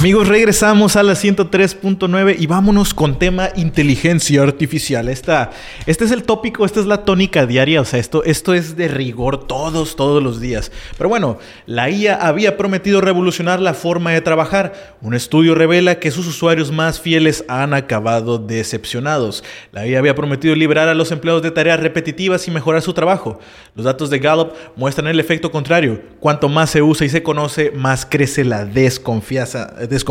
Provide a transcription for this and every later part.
Amigos, regresamos a la 103.9 y vámonos con tema inteligencia artificial. Este es el tópico, esta es la tónica diaria, o sea, esto es de rigor todos los días. Pero bueno, la IA había prometido revolucionar la forma de trabajar. Un estudio revela que sus usuarios más fieles han acabado decepcionados. La IA había prometido liberar a los empleados de tareas repetitivas y mejorar su trabajo. Los datos de Gallup muestran el efecto contrario. Cuanto más se usa y se conoce, más crece la desconfianza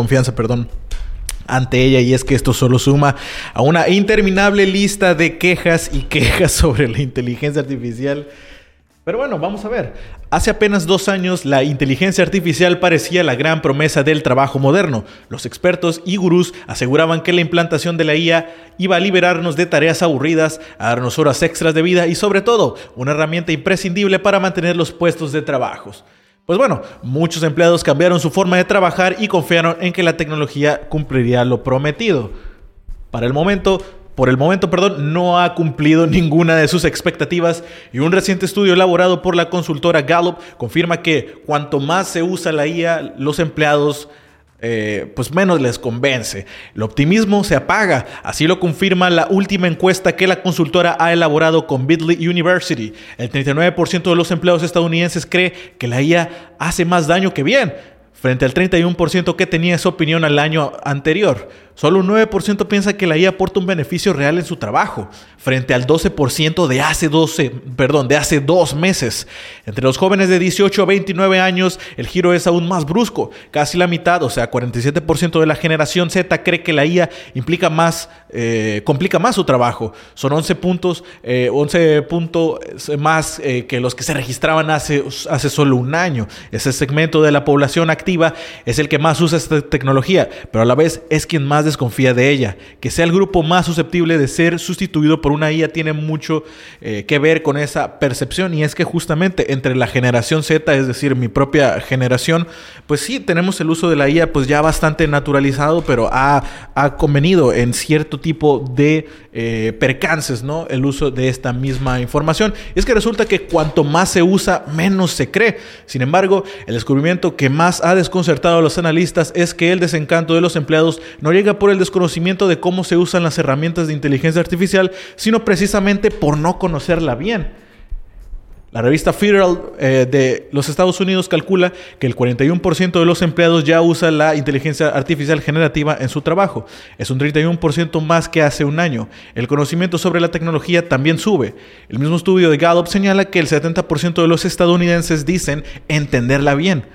ante ella, y es que esto solo suma a una interminable lista de quejas y quejas sobre la inteligencia artificial. Pero bueno, vamos a ver. Hace apenas 2 años, la inteligencia artificial parecía la gran promesa del trabajo moderno. Los expertos y gurús aseguraban que la implantación de la IA iba a liberarnos de tareas aburridas, a darnos horas extras de vida y, sobre todo, una herramienta imprescindible para mantener los puestos de trabajo. Pues bueno, muchos empleados cambiaron su forma de trabajar y confiaron en que la tecnología cumpliría lo prometido. Por el momento, no ha cumplido ninguna de sus expectativas, y un reciente estudio elaborado por la consultora Gallup confirma que cuanto más se usa la IA, los empleados pues menos les convence. El optimismo se apaga. Así lo confirma la última encuesta que la consultora ha elaborado con Bentley University. El 39% de los empleados estadounidenses cree que la IA hace más daño que bien, frente al 31% que tenía esa opinión al año anterior. Solo un 9% piensa que la IA aporta un beneficio real en su trabajo, frente al 12% de hace 2 meses. Entre los jóvenes de 18 a 29 años, el giro es aún más brusco. Casi la mitad, o sea, 47% de la generación Z cree que la IA complica más su trabajo. Son 11 puntos más que los que se registraban hace solo un año. Ese segmento de la población activa es el que más usa esta tecnología, pero a la vez es quien más desconfía de ella. Que sea el grupo más susceptible de ser sustituido por una IA tiene mucho que ver con esa percepción, y es que justamente entre la generación Z, es decir, mi propia generación, pues sí, tenemos el uso de la IA pues ya bastante naturalizado, pero ha convenido en cierto tipo de percances, ¿no? El uso de esta misma información. Y es que resulta que cuanto más se usa, menos se cree. Sin embargo, el descubrimiento que más ha desconcertado a los analistas es que el desencanto de los empleados no llega por el desconocimiento de cómo se usan las herramientas de inteligencia artificial, sino precisamente por no conocerla bien. La revista Federal de los Estados Unidos calcula que el 41% de los empleados ya usa la inteligencia artificial generativa en su trabajo. Es un 31% más que hace un año. El conocimiento sobre la tecnología también sube. El mismo estudio de Gallup señala que el 70% de los estadounidenses dicen entenderla bien.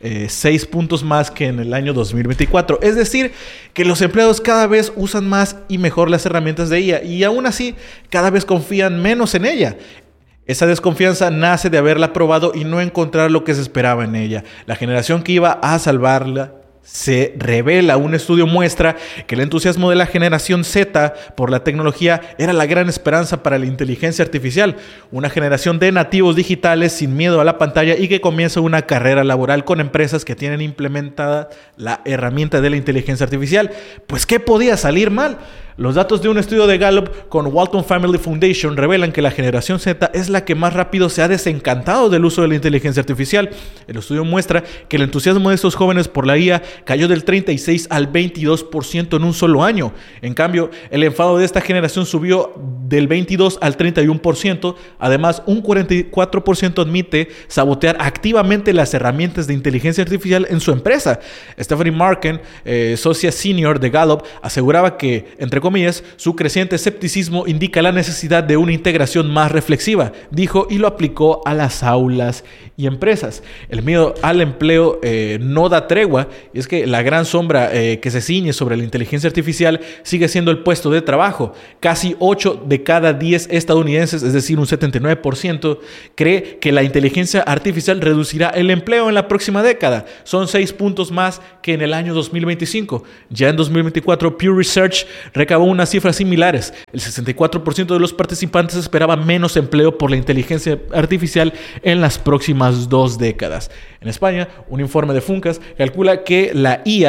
6 puntos más que en el año 2024. Es decir, que los empleados cada vez usan más y mejor las herramientas de IA, y aún así cada vez confían menos en ella. Esa desconfianza nace de haberla probado y no encontrar lo que se esperaba en ella. La generación que iba a salvarla se revela. Un estudio muestra que el entusiasmo de la generación Z por la tecnología era la gran esperanza para la inteligencia artificial. Una generación de nativos digitales sin miedo a la pantalla y que comienza una carrera laboral con empresas que tienen implementada la herramienta de la inteligencia artificial. Pues, ¿qué podía salir mal? Los datos de un estudio de Gallup con Walton Family Foundation revelan que la generación Z es la que más rápido se ha desencantado del uso de la inteligencia artificial. El estudio muestra que el entusiasmo de estos jóvenes por la IA cayó del 36 al 22% en un solo año. En cambio, el enfado de esta generación subió del 22 al 31%. Además, un 44% admite sabotear activamente las herramientas de inteligencia artificial en su empresa. Stephanie Marken, socia senior de Gallup, aseguraba que, entre comillas, su creciente escepticismo indica la necesidad de una integración más reflexiva, dijo, y lo aplicó a las aulas y empresas. El miedo al empleo no da tregua, y es que la gran sombra que se ciñe sobre la inteligencia artificial sigue siendo el puesto de trabajo. Casi 8 de cada 10 estadounidenses, es decir, un 79%, cree que la inteligencia artificial reducirá el empleo en la próxima década. Son 6 puntos más que en el año 2025. Ya en 2024, Pew Research recabó unas cifras similares. El 64% de los participantes esperaba menos empleo por la inteligencia artificial en las próximas 2 décadas. En España, un informe de Funcas calcula que la IA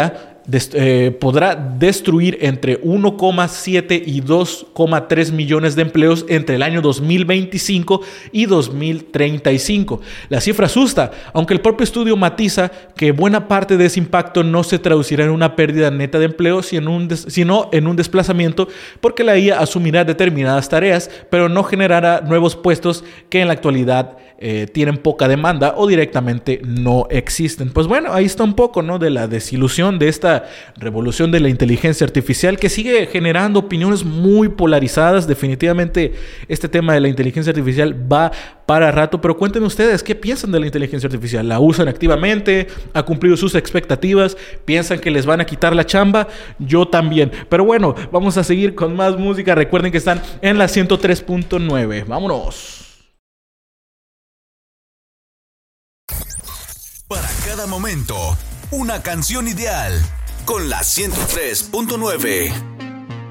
podrá destruir entre 1,7 y 2,3 millones de empleos entre el año 2025 y 2035. La cifra asusta, aunque el propio estudio matiza que buena parte de ese impacto no se traducirá en una pérdida neta de empleo, sino en un desplazamiento, porque la IA asumirá determinadas tareas, pero no generará nuevos puestos que en la actualidad tienen poca demanda o directamente no existen. Pues bueno, ahí está un poco, ¿no?, de la desilusión de esta revolución de la inteligencia artificial, que sigue generando opiniones muy polarizadas. Definitivamente este tema de la inteligencia artificial va para rato, pero cuéntenme ustedes, ¿qué piensan de la inteligencia artificial? ¿La usan activamente? ¿Ha cumplido sus expectativas? ¿Piensan que les van a quitar la chamba? Yo también. Pero bueno, vamos a seguir con más música. Recuerden que están en la 103.9. ¡Vámonos! Para cada momento, una canción ideal con la 103.9.